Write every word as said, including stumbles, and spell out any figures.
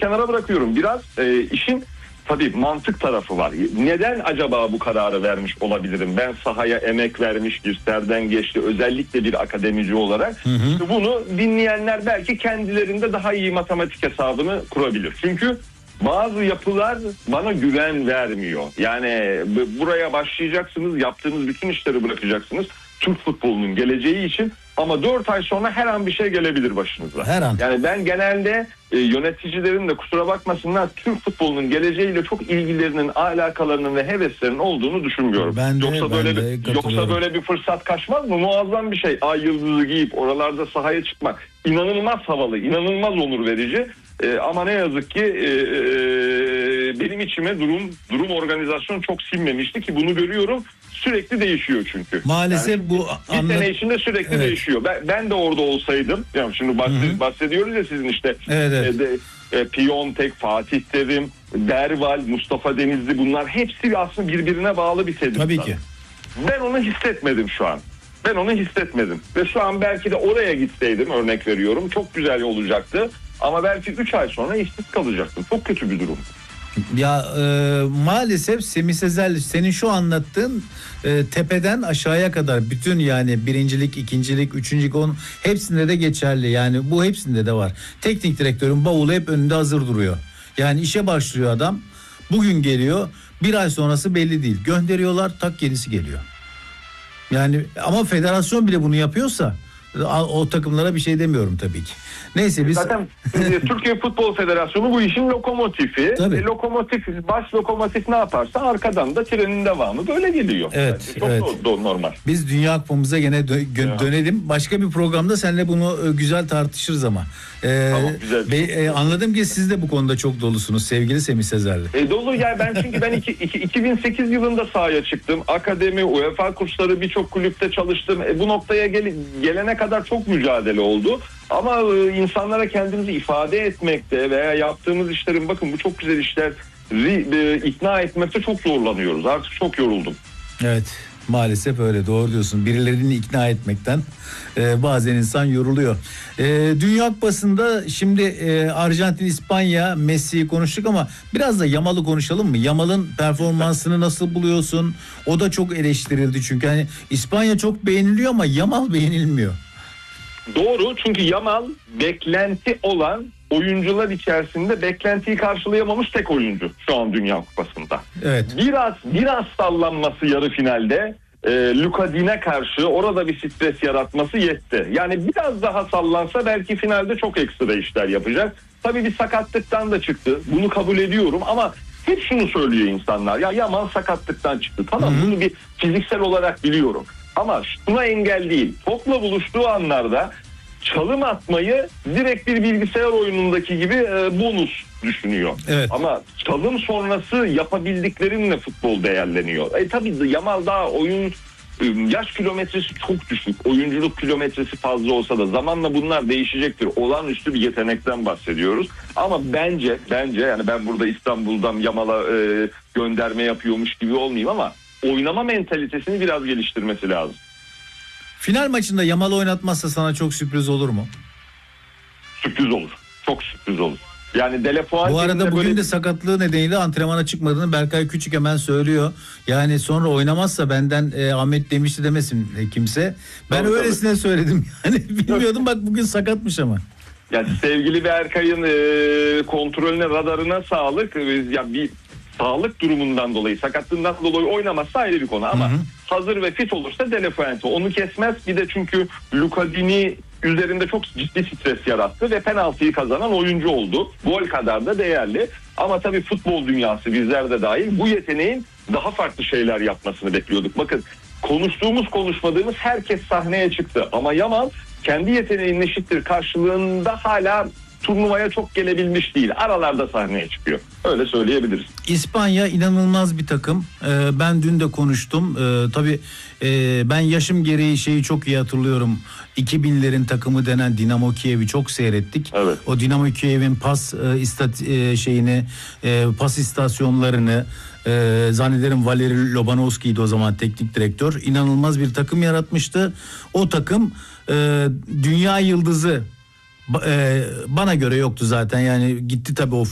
kenara bırakıyorum. Biraz e, işin tabii mantık tarafı var. Neden acaba bu kararı vermiş olabilirim? Ben sahaya emek vermiş bir serden geçti. Özellikle bir akademici olarak. Hı hı. İşte bunu dinleyenler belki kendilerinde daha iyi matematik hesabını kurabilir. Çünkü bazı yapılar bana güven vermiyor. Yani buraya başlayacaksınız, yaptığınız bütün işleri bırakacaksınız. Türk futbolunun geleceği için, ama dört ay sonra her an bir şey gelebilir başınıza. Her an. Yani ben genelde e, yöneticilerin de kusura bakmasınlar, Türk futbolunun geleceğiyle çok ilgilerinin, alakalarının ve heveslerinin olduğunu düşünmüyorum. Ben de, yoksa ben böyle de bir yoksa böyle bir fırsat kaçmaz mı? Muazzam bir şey. Ay yıldızı giyip oralarda sahaya çıkmak inanılmaz havalı, inanılmaz onur verici. E, ama ne yazık ki e, e, benim içime durum durum organizasyon çok sinmemişti ki bunu görüyorum. Sürekli değişiyor çünkü. Maalesef yani bu bir anla... sene içinde sürekli evet. değişiyor. Ben, ben de orada olsaydım, yani şimdi bahsed- bahsediyoruz ya sizin işte evet, evet. E, de, e, Piontek, Fatih Terim, Derval, Mustafa Denizli, bunlar hepsi aslında birbirine bağlı bir tedbir. Tabii ki. Ben onu hissetmedim şu an. Ben onu hissetmedim. Ve şu an belki de oraya gitseydim, örnek veriyorum, çok güzel olacaktı. Ama belki üç ay sonra işsiz kalacaktım. Çok kötü bir durum. Ya e, maalesef Semih Sezerli, senin şu anlattığın e, tepeden aşağıya kadar bütün, yani birincilik, ikincilik, üçüncülük, onun hepsinde de geçerli. Yani bu hepsinde de var. Teknik direktörün bavulu hep önünde hazır duruyor. Yani işe başlıyor adam, bugün geliyor, bir ay sonrası belli değil. Gönderiyorlar, tak yenisi geliyor. Yani ama federasyon bile bunu yapıyorsa o takımlara bir şey demiyorum tabii ki. Neyse biz... Zaten Türkiye Futbol Federasyonu bu işin lokomotifi. Tabii. E, lokomotif, baş lokomotif ne yaparsa arkadan da trenin devamı böyle geliyor. Evet, yani çok evet. Do- do- normal. Biz Dünya Kupamıza gene dö- gö- dönelim. Başka bir programda seninle bunu e, güzel tartışırız ama. Ee, Tamam, güzel. Be, e, anladım ki siz de bu konuda çok dolusunuz sevgili Semih Sezerli. E, dolu yani ben çünkü ben iki, iki, iki bin sekiz yılında sahaya çıktım. Akademi, UEFA kursları, birçok kulüpte çalıştım. E, bu noktaya gel- gelene kadar çok mücadele oldu. Ama e, insanlara kendimizi ifade etmekte veya yaptığımız işlerin, bakın bu çok güzel işler, e, ikna etmekte çok zorlanıyoruz. Artık çok yoruldum. Evet, maalesef öyle, doğru diyorsun. Birilerini ikna etmekten e, bazen insan yoruluyor. E, Dünya Kupası'nda şimdi e, Arjantin, İspanya, Messi'yi konuştuk ama biraz da Yamal'ı konuşalım mı? Yamal'ın performansını nasıl buluyorsun? O da çok eleştirildi çünkü hani İspanya çok beğeniliyor ama Yamal beğenilmiyor. Doğru, çünkü Yamal beklenti olan oyuncular içerisinde beklentiyi karşılayamamış tek oyuncu şu an Dünya Kupası'nda. Evet. Biraz biraz sallanması yarı finalde e, Luka Digne karşı orada bir stres yaratması yetti. Yani biraz daha sallansa belki finalde çok ekstra işler yapacak. Tabii bir sakatlıktan da çıktı. Bunu kabul ediyorum ama hep şunu söylüyor insanlar. Ya Yamal sakatlıktan çıktı. Tamam, Hı-hı. bunu bir fiziksel olarak biliyorum. Ama şuna engel değil. Topla buluştuğu anlarda çalım atmayı direkt bir bilgisayar oyunundaki gibi e, bonus düşünüyor. Evet. Ama çalım sonrası yapabildiklerinle futbol değerleniyor. E tabii Yamal daha oyun yaş kilometresi çok düşük. Oyunculuk kilometresi fazla olsa da zamanla bunlar değişecektir. Olağanüstü bir yetenekten bahsediyoruz. Ama bence bence yani ben burada İstanbul'dan Yamal'a e, gönderme yapıyormuş gibi olmayayım ama oynama mentalitesini biraz geliştirmesi lazım. Final maçında Yamal oynatmazsa sana çok sürpriz olur mu? Sürpriz olur. Çok sürpriz olur. Yani Delefoy. Bu arada bugün böyle... de sakatlığı nedeniyle antrenmana çıkmadığını Berkay Küçük hemen söylüyor. Yani sonra oynamazsa benden e, Ahmet demişti demesin e, kimse. Ben tabii, öylesine tabii. söyledim. Yani bilmiyordum, bak bugün sakatmış ama. Yani sevgili Berkay'ın e, kontrolüne, radarına sağlık. Ya yani bir sağlık durumundan dolayı, sakatlığından dolayı oynamazsa ayrı bir konu ama hı hı. hazır ve fit olursa Delefuente onu kesmez. Bir de çünkü Luka Digne üzerinde çok ciddi stres yarattı ve penaltıyı kazanan oyuncu oldu. Gol kadar da değerli. Ama tabii futbol dünyası, bizler de dahil, bu yeteneğin daha farklı şeyler yapmasını bekliyorduk. Bakın, konuştuğumuz konuşmadığımız herkes sahneye çıktı ama Yamal kendi yeteneğinin eşittir karşılığında hala turnuvaya çok gelebilmiş değil. Aralarda sahneye çıkıyor. Öyle söyleyebiliriz. İspanya inanılmaz bir takım. Ee, ben dün de konuştum. Ee, tabii e, ben yaşım gereği şeyi çok iyi hatırlıyorum. iki binlerin takımı denen Dinamo Kiev'i çok seyrettik. Evet. O Dinamo Kiev'in pas e, istat e, şeyini, e, pas istasyonlarını e, zannederim Valeri Lobanovski'ydi o zaman teknik direktör. İnanılmaz bir takım yaratmıştı. O takım e, dünya yıldızı bana göre yoktu zaten, yani gitti tabii o